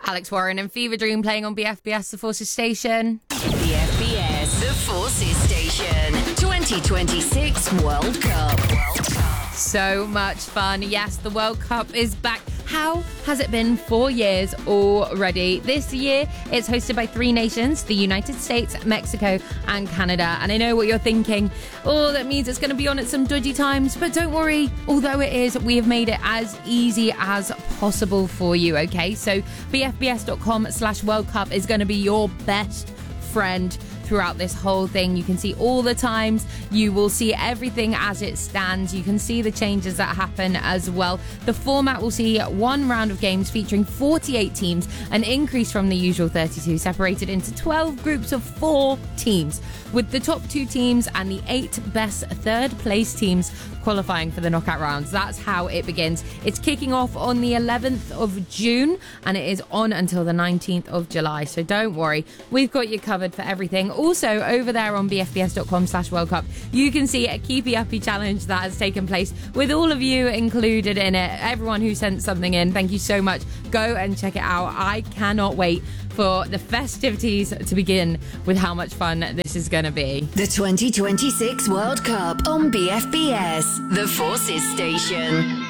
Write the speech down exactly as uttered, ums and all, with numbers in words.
Alex Warren and Fever Dream playing on B F B S, The Forces Station. B F B S, The Forces Station. twenty twenty-six World Cup. World Cup. So much fun. Yes, the World Cup is back. How has it been? Four years already. This year, it's hosted by three nations, the United States, Mexico, and Canada. And I know what you're thinking. Oh, that means it's going to be on at some dodgy times. But don't worry. Although it is, we have made it as easy as possible for you, okay? So bfbs.com slash World Cup is going to be your best friend throughout this whole thing. You can see all the times, you will see everything as it stands, you can see the changes that happen as well. The format will see one round of games featuring forty-eight teams, an increase from the usual thirty-two, separated into twelve groups of four teams, with the top two teams and the eight best third place teams qualifying for the knockout rounds. That's how it begins. It's kicking off on the eleventh of June and it is on until the nineteenth of July. So don't worry, we've got you covered for everything. Also, over there on bfbs.com slash World Cup, you can see a Keepy Uppy challenge that has taken place with all of you included in it. Everyone who sent something in, thank you so much. Go and check it out. I cannot wait for the festivities to begin with how much fun this is going to be. The twenty twenty-six World Cup on B F B S, The Forces Station.